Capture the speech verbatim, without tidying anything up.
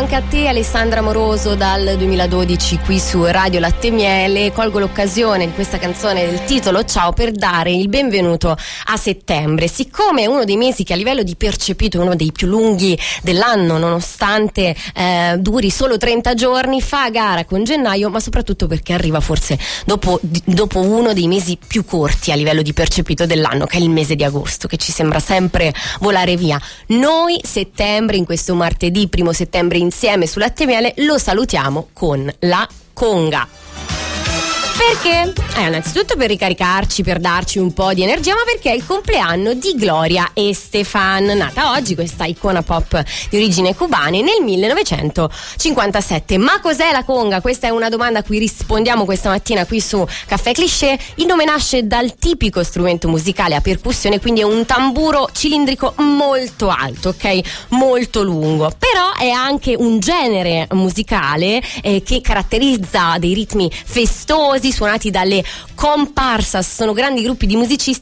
anche a te Alessandra Moroso dal duemiladodici qui su Radio Latte e Miele. Colgo l'occasione di questa canzone del titolo Ciao per dare il benvenuto a settembre. Siccome è uno dei mesi che a livello di percepito è uno dei più lunghi dell'anno, nonostante eh, duri solo trenta giorni, fa a gara con gennaio, ma soprattutto perché arriva forse dopo, dopo uno dei mesi più corti a livello di percepito dell'anno, che è il mese di agosto, che ci sembra sempre volare via. Noi settembre, in questo martedì primo settembre, insieme su Latte e Miele lo salutiamo con la conga. Perché? Eh, innanzitutto per ricaricarci, per darci un po' di energia, ma perché è il compleanno di Gloria Estefan, nata oggi, questa icona pop di origine cubane, nel millenovecentocinquantasette. Ma cos'è la conga? Questa è una domanda a cui rispondiamo questa mattina qui su Caffè Cliché. Il nome nasce dal tipico strumento musicale a percussione, quindi è un tamburo cilindrico molto alto, ok? Molto lungo. Però è anche un genere musicale eh, che caratterizza dei ritmi festosi suonati dalle comparsas. Sono grandi gruppi di musicisti